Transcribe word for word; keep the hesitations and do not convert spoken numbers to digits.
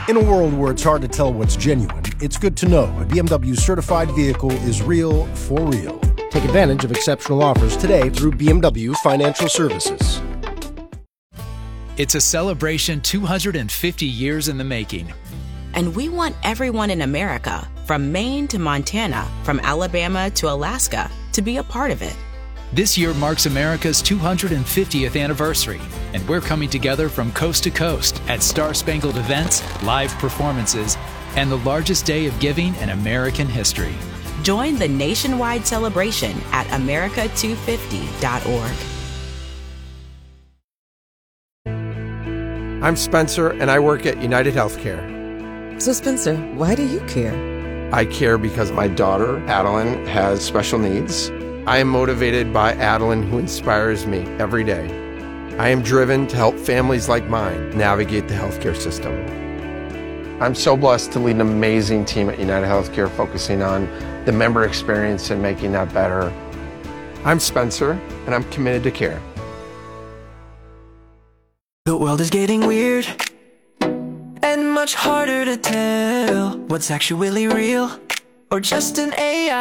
In a world where it's hard to tell what's genuine, it's good to know a B M W certified vehicle is real for real. Take advantage of exceptional offers today through B M W Financial Services. It's a celebration two hundred fifty years in the making. And we want everyone in America, from Maine to Montana, from Alabama to Alaska, to be a part of it. This year marks America's two hundred fiftieth anniversary, and we're coming together from coast to coast at Star-Spangled events, live performances, and the largest day of giving in American history. Join the nationwide celebration at america two fifty dot org. I'm Spencer, and I work at United Healthcare. So Spencer, why do you care? I care because my daughter, Adeline, has special needs. I am motivated by Adeline, who inspires me every day. I am driven to help families like mine navigate the healthcare system. I'm so blessed to lead an amazing team at United Healthcare focusing on the member experience and making that better. I'm Spencer, and I'm committed to care. The world is getting weird and much harder to tell what's actually real or just an A I.